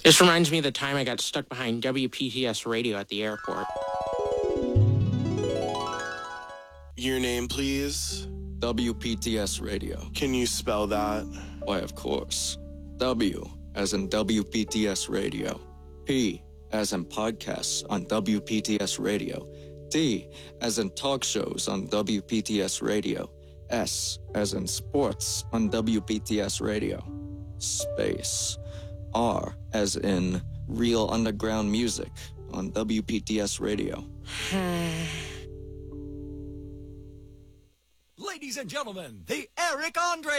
This reminds me of the time I got stuck behind WPTS radio at the airport. Your name, please? WPTS Radio. Can you spell that? Why, of course. W as in WPTS Radio. P as in podcasts on WPTS Radio. T as in talk shows on WPTS Radio. S as in sports on WPTS Radio. Space. R as in real underground music on WPTS Radio. Ladies and gentlemen, the Eric Andre